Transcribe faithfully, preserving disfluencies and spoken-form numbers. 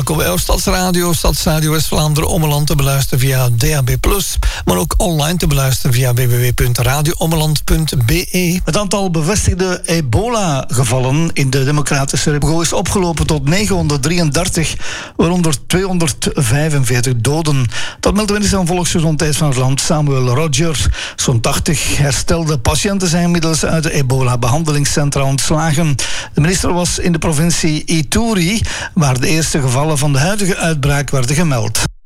ook op Stadsradio, Stadsradio West-Vlaanderen Ommeland te beluisteren via D A B plus, maar ook online te beluisteren via w w w punt radio ommeland punt b e. Het aantal bevestigde ebola-gevallen in de Democratische Republiek is opgelopen tot negenhonderddrieëndertig, waaronder tweehonderdvijfenveertig doden. Dat meldt de minister van Volksgezondheid van het land, Samuel Rogers. Zo'n tachtig herstelde patiënten zijn inmiddels uit de ebola-behandelingscentra ontslagen. De minister was in de provincie Ituri, waar de eerste gevallen van de huidige uitbraak werden gemeld.